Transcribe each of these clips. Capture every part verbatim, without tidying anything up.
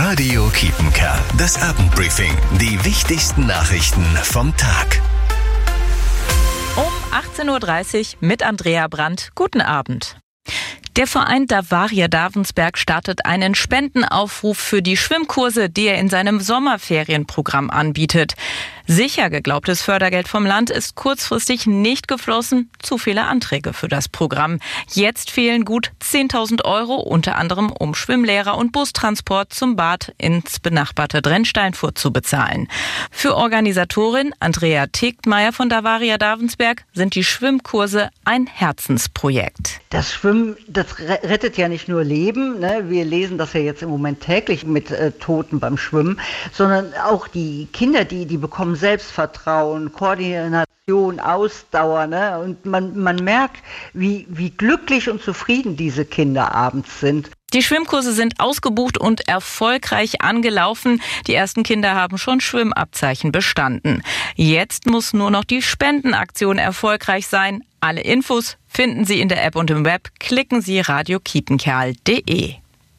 Radio Kiepenkerl, das Abendbriefing. Die wichtigsten Nachrichten vom Tag. Um achtzehn Uhr dreißig mit Andrea Brandt. Guten Abend. Der Verein Davaria Davensberg startet einen Spendenaufruf für die Schwimmkurse, die er in seinem Sommerferienprogramm anbietet. Sicher geglaubtes Fördergeld vom Land ist kurzfristig nicht geflossen. Zu viele Anträge für das Programm. Jetzt fehlen gut zehntausend Euro, unter anderem um Schwimmlehrer und Bustransport zum Bad ins benachbarte Drensteinfurt zu bezahlen. Für Organisatorin Andrea Tegtmeier von Davaria Davensberg sind die Schwimmkurse ein Herzensprojekt. Das Schwimmen, das rettet ja nicht nur Leben, ne? Wir lesen das ja jetzt im Moment täglich mit äh, Toten beim Schwimmen, sondern auch die Kinder, die, die bekommen Selbstvertrauen, Koordination, Ausdauer, ne? Und man, man merkt, wie, wie glücklich und zufrieden diese Kinder abends sind. Die Schwimmkurse sind ausgebucht und erfolgreich angelaufen. Die ersten Kinder haben schon Schwimmabzeichen bestanden. Jetzt muss nur noch die Spendenaktion erfolgreich sein. Alle Infos finden Sie in der App und im Web. Klicken Sie radio kiepenkerl punkt de.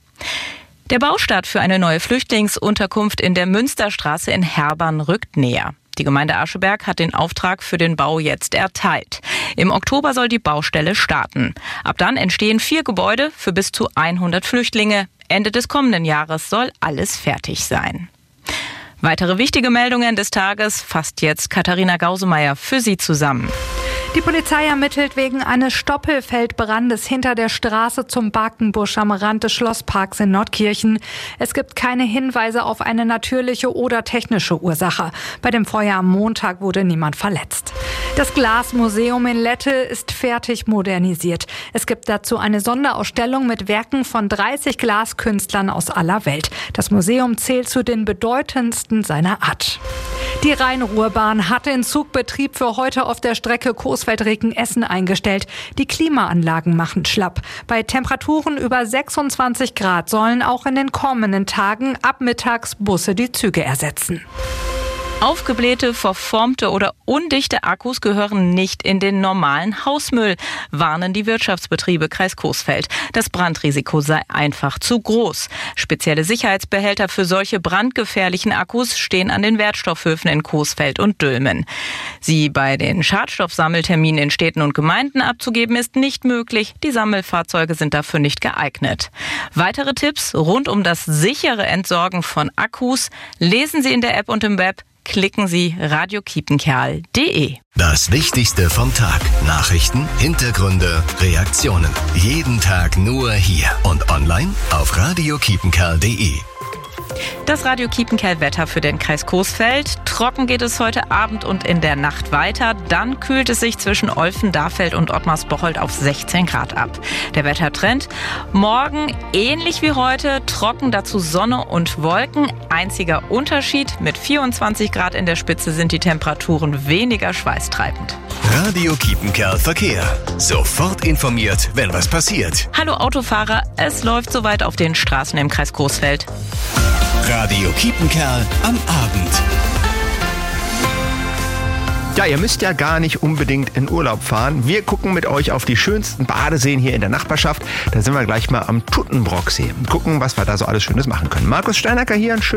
Der Baustart für eine neue Flüchtlingsunterkunft in der Münsterstraße in Herbern rückt näher. Die Gemeinde Ascheberg hat den Auftrag für den Bau jetzt erteilt. Im Oktober soll die Baustelle starten. Ab dann entstehen vier Gebäude für bis zu hundert Flüchtlinge. Ende des kommenden Jahres soll alles fertig sein. Weitere wichtige Meldungen des Tages fasst jetzt Katharina Gausemeyer für Sie zusammen. Die Polizei ermittelt wegen eines Stoppelfeldbrandes hinter der Straße zum Barkenbusch am Rand des Schlossparks in Nordkirchen. Es gibt keine Hinweise auf eine natürliche oder technische Ursache. Bei dem Feuer am Montag wurde niemand verletzt. Das Glasmuseum in Lette ist fertig modernisiert. Es gibt dazu eine Sonderausstellung mit Werken von dreißig Glaskünstlern aus aller Welt. Das Museum zählt zu den bedeutendsten seiner Art. Die Rhein-Ruhr-Bahn hat den Zugbetrieb für heute auf der Strecke Coesfeld-Regen-Essen eingestellt. Die Klimaanlagen machen schlapp. Bei Temperaturen über sechsundzwanzig Grad sollen auch in den kommenden Tagen ab mittags Busse die Züge ersetzen. Aufgeblähte, verformte oder undichte Akkus gehören nicht in den normalen Hausmüll, warnen die Wirtschaftsbetriebe Kreis Coesfeld. Das Brandrisiko sei einfach zu groß. Spezielle Sicherheitsbehälter für solche brandgefährlichen Akkus stehen an den Wertstoffhöfen in Coesfeld und Dülmen. Sie bei den Schadstoffsammelterminen in Städten und Gemeinden abzugeben, ist nicht möglich. Die Sammelfahrzeuge sind dafür nicht geeignet. Weitere Tipps rund um das sichere Entsorgen von Akkus lesen Sie in der App und im Web. Klicken Sie radio kiepenkerl punkt de. Das Wichtigste vom Tag. Nachrichten, Hintergründe, Reaktionen. Jeden Tag nur hier und online auf radio kiepenkerl punkt de. Das Radio Kiepenkerl Wetter für den Kreis Coesfeld. Trocken geht es heute Abend und in der Nacht weiter. Dann kühlt es sich zwischen Olfen, Dahfeld und Ottmarsbocholt auf sechzehn Grad ab. Der Wettertrend: morgen ähnlich wie heute, trocken, dazu Sonne und Wolken. Einziger Unterschied: mit vierundzwanzig Grad in der Spitze sind die Temperaturen weniger schweißtreibend. Radio Kiepenkerl Verkehr. Sofort informiert, wenn was passiert. Hallo Autofahrer, es läuft soweit auf den Straßen im Kreis Coesfeld. Radio Kiepenkerl am Abend. Ja, ihr müsst ja gar nicht unbedingt in Urlaub fahren. Wir gucken mit euch auf die schönsten Badeseen hier in der Nachbarschaft. Da sind wir gleich mal am Tuttenbrocksee und gucken, was wir da so alles Schönes machen können. Markus Steinacker hier, ein schönes